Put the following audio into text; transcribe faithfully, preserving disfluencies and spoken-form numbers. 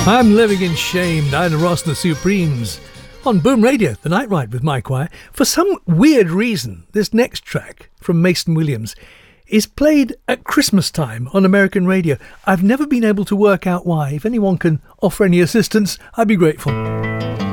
I'm living in shame, Diana Ross and the Supremes. On Boom Radio, The Night Ride with my choir. For some weird reason, this next track from Mason Williams is played at Christmas time on American radio. I've never been able to work out why. If anyone can offer any assistance, I'd be grateful.